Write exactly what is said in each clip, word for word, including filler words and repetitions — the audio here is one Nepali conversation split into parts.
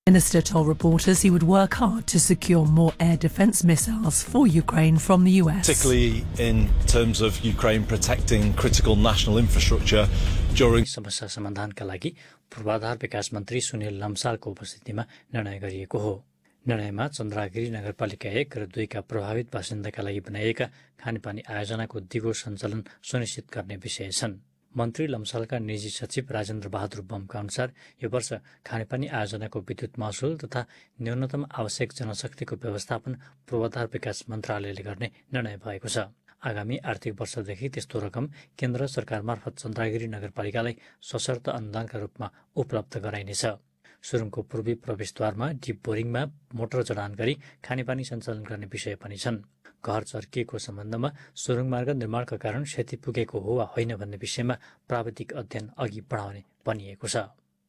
Minister told reporters he would work hard to secure more air defense missiles for Ukraine from the U S. Particularly in terms of Ukraine protecting critical national infrastructure during समस्या समाधानका लागि पूर्वाधार विकास मन्त्री सुनिल लम्सालको उपस्थितिमा निर्णय गरिएको हो। निर्णयमा चन्द्रागिरी नगरपालिका एक र दुईका प्रभावित बासिन्दाका लागि बनाइएका खानेपानी आयोजनाको दिगो सञ्चालन सुनिश्चित गर्ने विषय छन्। मन्त्री लम्सालका निजी सचिव राजेन्द्र बहादुर बमका अनुसार यो वर्ष खानेपानी आयोजनाको विद्युत महसुल तथा न्यूनतम आवश्यक जनशक्तिको व्यवस्थापन पूर्वाधार विकास मन्त्रालयले गर्ने निर्णय भएको छ। आगामी आर्थिक वर्षदेखि त्यस्तो रकम केन्द्र सरकार मार्फत चन्द्रागिरी नगरपालिकालाई सशर्त अनुदानका रूपमा उपलब्ध गराइनेछ। सुरुङको पूर्वी प्रवेशद्वारमा डिप बोरिङमा मोटर जडान गरी खानेपानी सञ्चालन गर्ने विषय पनि छन्। घर चर्किएको सम्बन्धमा सुरुङ मार्ग निर्माणका कारण क्षति पुगेको हो वा होइन भन्ने विषयमा प्राविधिक अध्ययन अघि बढाउने भनिएको छ।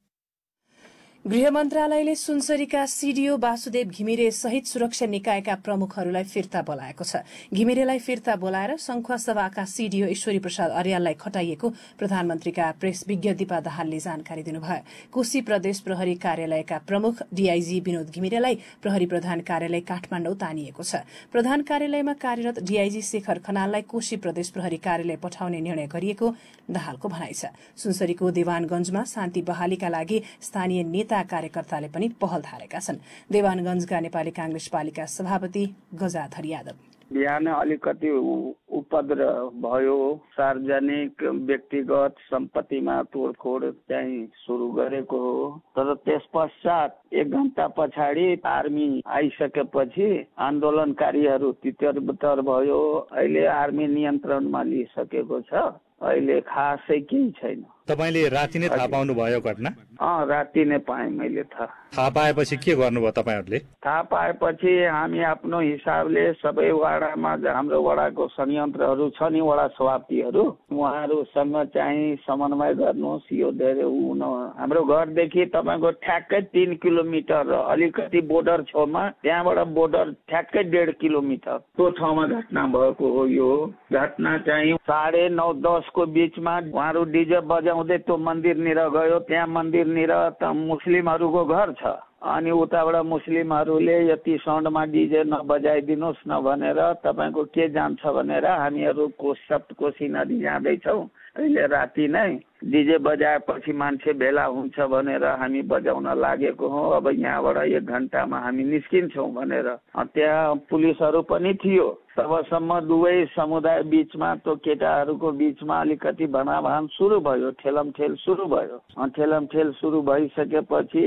गृह मन्त्रालयले सुनसरीका सीडीओ वासुदेव घिमिरे सहित सुरक्षा निकायका प्रमुखहरूलाई फिर्ता बोलाएको छ। घिमिरेलाई फिर्ता बोलाएर संखुवा सभाका सीडीओ ईश्वरी प्रसाद अर्याललाई खटाइएको प्रधानमन्त्रीका प्रेस विज्ञ दीपा दाहालले जानकारी दिनुभयो। कोशी प्रदेश प्रहरी कार्यालयका प्रमुख डीआईजी विनोद घिमिरेलाई प्रहरी प्रधान कार्यालय काठमाडौँ तानिएको छ। प्रधान कार्यालयमा कार्यरत डीआईजी शेखर खनाललाई कोशी प्रदेश प्रहरी कार्यालय पठाउने निर्णय गरिएको दाहालको भनाइ छ। सुनसरीको देवानगञ्जमा शान्ति बहालीका लागि स्थानीय नेता कार्यकर्ताले पनि पहल थालेका छन्। देवानगञ्जका नेपाली कांग्रेस पालिका सभापति गजाधर यादव बिहान अलिकति उपद्रव भयो, सार्वजनिक व्यक्तिगत सम्पत्तिमा तोडफोड चाहिँ सुरु गरेको हो। तर त्यस पश्चात एक घण्टा पछाडि आर्मी आइसकेपछि आन्दोलनकारीहरू तितर भयो। अहिले आर्मी नियन्त्रणमा लिइसकेको छ। अहिले खासै केही छैन। तपाईले राति नै थाहा पाउनु भयो घटना? अँ राति नै पाएँ मैले थाहा। थाहा पाएपछि के गर्नुभयो तपाईहरूले? थाहा पाएपछि हामी आफ्नो हिसाबले सबै वडामा हाम्रो वडाको संयन्त्रहरू छ नि, वडा सभापतिहरू, उहाँहरूसँग चाहिँ समन्वय गर्नुहोस्। यो धेरै हुन हाम्रो घरदेखि तपाईँको ठ्याक्कै तीन किलोमिटर अलिकति बोर्डर छेउमा, त्यहाँबाट बोर्डर ठ्याक्कै डेढ किलोमिटर त्यो ठाउँमा घटना भएको हो। यो घटना चाहिँ साढे नौ दसको बिचमा उहाँहरू डिजे बजाउँदै त्यो मन्दिरनिर गयो। त्यहाँ मन्दिरनिर त मुस्लिमहरूको घर छ अनि उताबाट मुस्लिमहरूले यति साउन्डमा डिजे नबजाइदिनुहोस् न भनेर तपाईँको के जान्छ भनेर हामीहरू कोशी कोशी नदी जाँदैछौँ। अहिले राति नै डिजे बजाएपछि मान्छे भेला हुन्छ भनेर हामी बजाउन लागेको हो। अब यहाँबाट एक घण्टामा हामी निस्किन्छौँ भनेर त्यहाँ पुलिसहरू पनि थियो। तबसम्म दुवै समुदाय बीचमा त्यो केटाहरूको बीचमा अलिकति भनाभान सुरु भयो, ठेलमठेल सुरु भयो। ठेलमठेल सुरु भइसकेपछि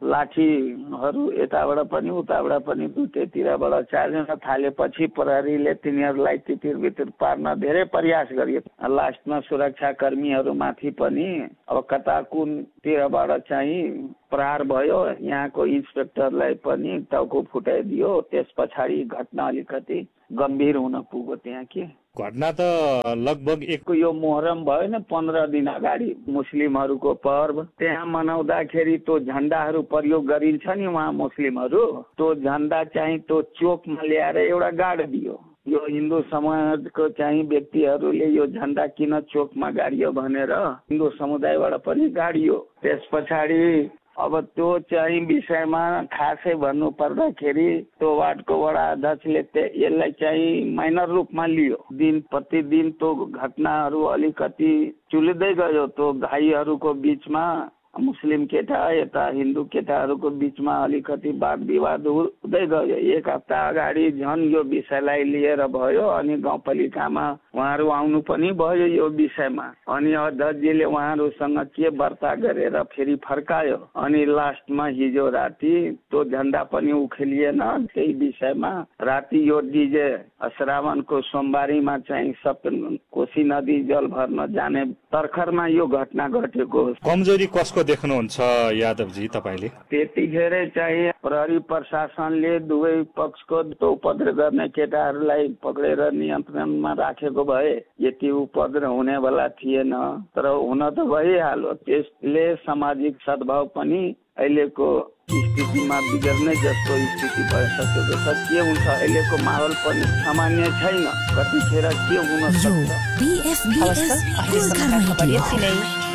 लाठीहरू यताबाट पनि उताबाट पनि दुईतिरबाट चार्जन थालेपछि प्रहरीले तिनीहरूलाई तितिर पार्न धेरै प्रयास गरियो। लास्टमा सुरक्षा कर्मीहरूमाथि पनि अब कता कुनतिरबाट चाहिँ प्रहार भयो। यहाँको इन्सपेक्टरलाई पनि टाउको फुटाइदियो। त्यस पछाडि घटना अलिकति गम्भीर हुन पुग्यो। त्यहाँ के घटना त लगभग एक यो मोहरम भयो नि पन्ध्र दिन अगाडि मुस्लिमहरूको पर्व, त्यहाँ मनाउँदाखेरि त्यो झण्डाहरू प्रयोग गरिन्छ नि वहाँ मुस्लिमहरू, त्यो झण्डा चाहिँ त्यो चोकमा ल्याएर एउटा गाडिदियो। यो हिन्दू समाजको चाहिँ व्यक्तिहरूले यो झण्डा किन चोकमा गाडियो भनेर हिन्दू समुदायबाट पनि गाडियो। त्यस पछाडि अब त्यो चाहिँ विषयमा खासै भन्नु पर्दाखेरि त्यो वार्डको वडा अध्यक्षले यसलाई चाहिँ माइनर रूपमा लियो। दिन प्रतिदिन त्यो घटनाहरू अलिकति चुलिँदै गयो। त्यो भाइहरूको बीचमा मुस्लिम केटा यता हिन्दू केटाहरूको बीचमा अलिकति वाद विवाद हुँदै गयो। एक हप्ता अगाडि झन् यो विषयलाई लिएर भयो अनि गाउँपालिकामा उहाँहरू आउनु पनि भयो यो विषयमा। अनि अध्यक्षजीले उहाँहरूसँग के वार्ता गरेर फेरि फर्कायो। अनि लास्टमा हिजो राति त्यो झण्डा पनि उखेलिएन। त्यही विषयमा राति यो डिजे श्रावणको सोमबारीमा चाहिँ सब कोशी नदी जल भर्न जाने तर्खरमा यो घटना घटेको। कमजोरी कसको देख्नुहुन्छ यादवजी तपाईले? त्यतिखेरै चाहिँ प्रहरी प्रशासनले दुवै पक्षको त्यो उपद्रव गर्ने केटाहरूलाई पक्रेर नियन्त्रणमा राखेको भए यति उपद्रव हुनेवाला थिएन। तर हुन त भइहाल्यो। त्यसले सामाजिक सद्भाव पनि अहिलेको स्थितिमा बिग्रने जस्तो स्थिति भइसकेको छ। के हुन्छ अहिलेको माहौल पनि सामान्य छैन। कतिखेर के हुन सक्छ।